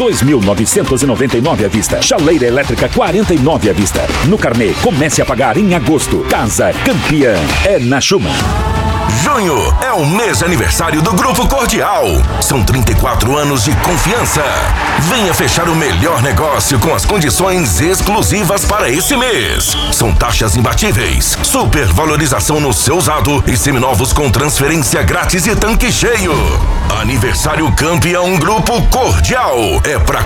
2.999 à vista. Chaleira elétrica 49 à vista. No carnê, comece a pagar em agosto. Casa campeã é na Schumann. Junho é o mês de aniversário do Grupo Cordial. São 34 anos de confiança. Venha fechar o melhor negócio com as condições exclusivas para esse mês. São taxas imbatíveis, supervalorização no seu usado e seminovos com transferência grátis e tanque cheio. Aniversário campeão Grupo Cordial. É pra